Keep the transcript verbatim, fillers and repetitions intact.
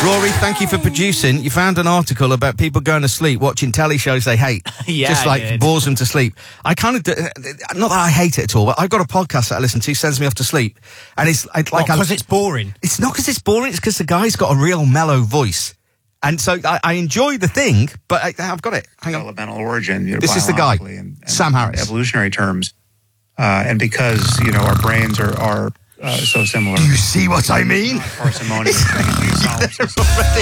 Rory, thank you for producing. You found an article about people going to sleep watching telly shows they hate. Yeah, Just like I did. bores them to sleep. I kind of, do, not that I hate it at all, but I've got a podcast that I listen to, sends me off to sleep. And it's I, like... Because it's boring. It's not because it's boring, it's because the guy's got a real mellow voice. And so I, I enjoy the thing, but I, I've got it. Hang on. Developmental origin. You know, This is the guy, biologically and, and Sam Harris. Evolutionary terms. Uh, and because, you know, our brains are, are uh, so similar. You see what I mean? Parsimonious thing.